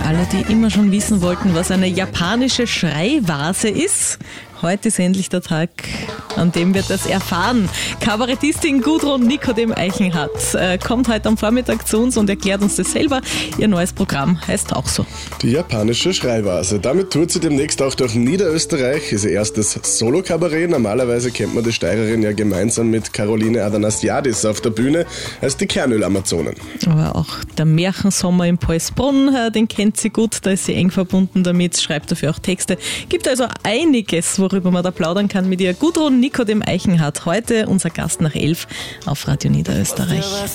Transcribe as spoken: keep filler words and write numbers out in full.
alle, die immer schon wissen wollten, was eine japanische Schreivase ist. Heute ist endlich der Tag, an dem wir das erfahren. Kabarettistin Gudrun Nikodem Eichenhardt äh, kommt heute am Vormittag zu uns und erklärt uns das selber. Ihr neues Programm heißt auch so. Die japanische Schreivase. Damit tourt sie demnächst auch durch Niederösterreich. Ist ihr erstes Solo-Kabarett. Normalerweise kennt man die Steirerin ja gemeinsam mit Caroline Athanasiadis auf der Bühne als die Kernöl-Amazonen. Aber auch der Märchensommer in Paulsbrunn, äh, den kennt sie gut. Da ist sie eng verbunden damit, schreibt dafür auch Texte. Gibt also einiges, worüber man da plaudern kann mit ihr. Gudrun Nikodem Eichenhardt, heute unser Gast nach elf auf Radio Niederösterreich.